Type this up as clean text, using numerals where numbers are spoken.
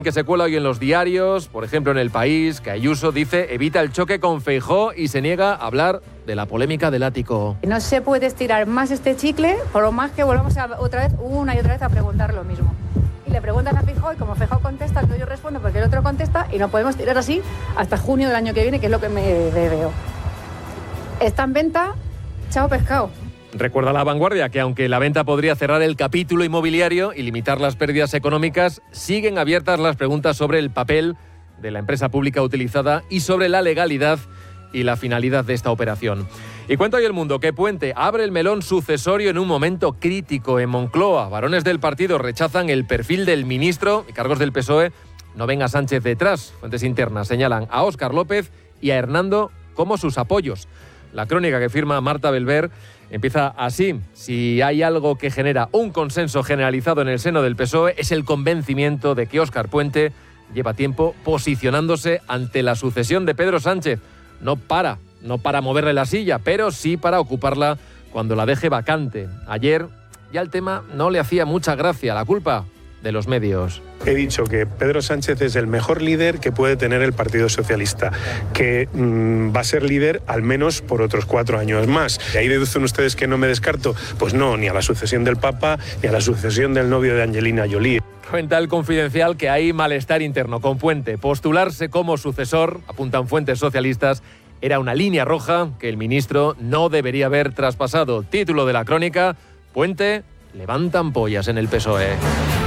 Que se cuela hoy en los diarios, por ejemplo en El País, que Ayuso dice evita el choque con Feijóo y se niega a hablar de la polémica del ático. No se puede estirar más este chicle, por lo más que volvamos otra vez, una y otra vez a preguntar lo mismo. Y le preguntan a Feijóo y como Feijóo contesta, yo respondo porque el otro contesta y no podemos tirar así hasta junio del año que viene, que es lo que me veo. Está en venta, chao pescado. Recuerda La Vanguardia que aunque la venta podría cerrar el capítulo inmobiliario y limitar las pérdidas económicas, siguen abiertas las preguntas sobre el papel de la empresa pública utilizada y sobre la legalidad y la finalidad de esta operación. Y cuenta hoy El Mundo que Puente abre el melón sucesorio en un momento crítico en Moncloa. Varones del partido rechazan el perfil del ministro y cargos del PSOE. No venga Sánchez detrás. Fuentes internas señalan a Óscar López y a Hernando como sus apoyos. La crónica que firma Marta Belver empieza así. Si hay algo que genera un consenso generalizado en el seno del PSOE es el convencimiento de que Óscar Puente lleva tiempo posicionándose ante la sucesión de Pedro Sánchez. No para moverle la silla, pero sí para ocuparla cuando la deje vacante. Ayer ya el tema no le hacía mucha gracia, la culpa de los medios. He dicho que Pedro Sánchez es el mejor líder que puede tener el Partido Socialista, que va a ser líder al menos por otros 4 años más. ¿De ahí deducen ustedes que no me descarto? Pues no, ni a la sucesión del Papa, ni a la sucesión del novio de Angelina Jolie. Cuenta El Confidencial que hay malestar interno con Puente. Postularse como sucesor, apuntan fuentes socialistas, era una línea roja que el ministro no debería haber traspasado. Título de la crónica, Puente levanta ampollas en el PSOE.